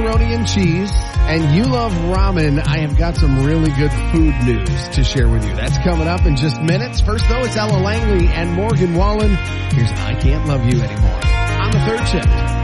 pepperoni and cheese, and you love ramen, I have got some really good food news to share with you. That's coming up in just minutes. First, though, it's Ella Langley and Morgan Wallen. Here's I Can't Love You Anymore on the Third Shift.